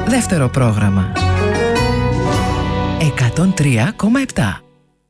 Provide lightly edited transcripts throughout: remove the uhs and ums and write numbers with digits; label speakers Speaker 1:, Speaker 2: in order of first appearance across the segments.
Speaker 1: Δεύτερο πρόγραμμα 103,7.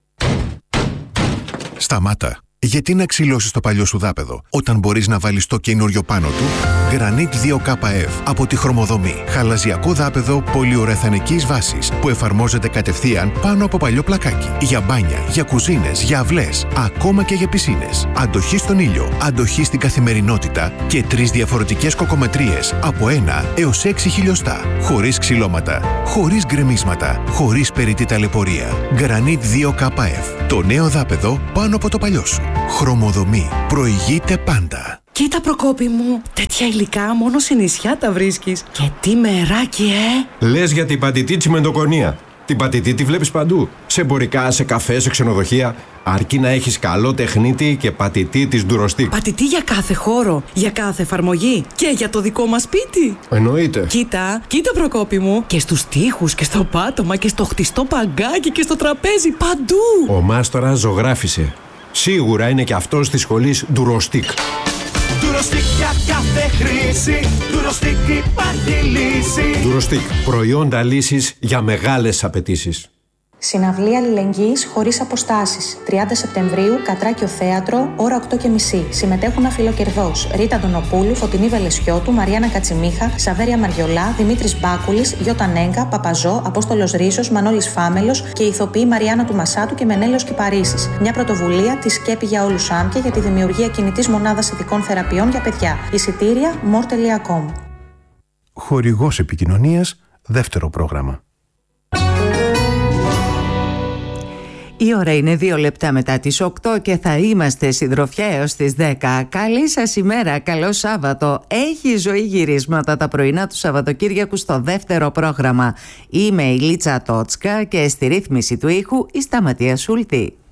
Speaker 2: Σταμάτα. Γιατί να ξυλώσεις το παλιό σου δάπεδο όταν μπορείς να βάλεις το καινούριο πάνω του? Granit 2KF από τη Χρωμοδομή. Χαλαζιακό δάπεδο πολυουρεθανικής βάσης που εφαρμόζεται κατευθείαν πάνω από παλιό πλακάκι. Για μπάνια, για κουζίνες, για αυλές, ακόμα και για πισίνες. Αντοχή στον ήλιο, αντοχή στην καθημερινότητα και 3 διαφορετικές κοκομετρίες από 1 έως 6 χιλιοστά. Χωρίς ξυλώματα, χωρίς γκρεμίσματα, χωρίς περιττή ταλαιπωρία. Granit 2KF. Το νέο δάπεδο πάνω από το παλιό σου. Χρωμοδομή. Προηγείται πάντα.
Speaker 1: Κοίτα, Προκόπη μου, τέτοια υλικά μόνο σε νησιά τα βρίσκεις. Και τι μεράκι,
Speaker 3: Λες για την πατητή τσιμεντοκονία. Την πατητή τη βλέπεις παντού. Σε εμπορικά, σε καφέ, σε ξενοδοχεία. Αρκεί να έχεις καλό τεχνίτη και πατητή της Durostic.
Speaker 1: Πατητή για κάθε χώρο, για κάθε εφαρμογή και για το δικό μας σπίτι.
Speaker 3: Εννοείται.
Speaker 1: Κοίτα, Προκόπη μου, και στους τοίχους και στο πάτωμα και στο χτιστό παγκάκι και στο τραπέζι, παντού.
Speaker 3: Ο μάστορας ζωγράφισε. Σίγουρα είναι και αυτός της σχολής Durostic.
Speaker 4: Durostic για κάθε χρήση. Durostic υπάρχει λύση.
Speaker 3: Durostic. Προϊόντα λύσης για μεγάλες απαιτήσεις.
Speaker 5: Συναυλία αλληλεγγύης χωρίς αποστάσεις. 30 Σεπτεμβρίου, Κατράκιο Θέατρο, ώρα 8:30. Συμμετέχουν Αφιλοκερδός, Ρίτα Αντωνοπούλου, Φωτεινή Βελεσιώτου, Μαριάννα Κατσιμίχα, Σαβέρια Μαριολά, Δημήτρης Μπάκουλης, Γιώτα Νέγκα, Παπαζό, Απόστολος Ρήσος, Μανώλης Φάμελος και η ηθοποιοί Μαριάννα του Μασάτου και Μενέλαος Κυπαρίσης. Μια πρωτοβουλία της ΣΚΕΠΗ για όλους ΆΜΚΕ για τη δημιουργία κινητής μονάδας ειδικών θεραπείων για παιδιά. Εισιτήρια more.com.
Speaker 2: Χορηγός επικοινωνίας, δεύτερο πρόγραμμα.
Speaker 6: Η ώρα είναι 2 λεπτά μετά τις 8 και θα είμαστε συντροφιά έως τις 10. Καλή σας ημέρα, καλό Σάββατο. Έχει ζωή γυρίσματα τα πρωινά του Σαββατοκύριακου στο δεύτερο πρόγραμμα. Είμαι η Λίτσα Τότσκα και στη ρύθμιση του ήχου η Σταματία Σούλτη.